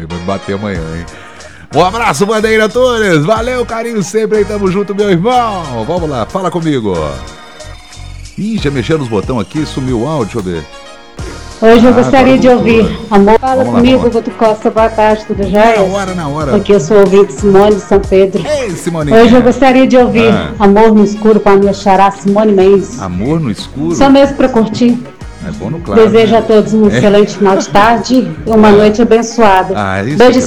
Vai bater amanhã, hein? Um abraço, Bandeira Tunes. Valeu, carinho sempre aí. Tamo junto, meu irmão. Vamos lá, fala comigo. Ih, já mexeu nos botões aqui, sumiu o áudio, deixa eu ver. Hoje eu gostaria de ouvir. Amor, fala Vamos lá, comigo, Guto Costa. Boa tarde, tudo jóia? Na hora. Aqui eu sou ouvinte Simone de São Pedro. Ei, Simoninha. Hoje eu gostaria de ouvir Amor no Escuro com a minha xará Simone Mendes. Amor no Escuro? Só mesmo pra curtir. É bom no claro. Desejo a todos um excelente final de tarde e uma noite abençoada. Isso Beijo.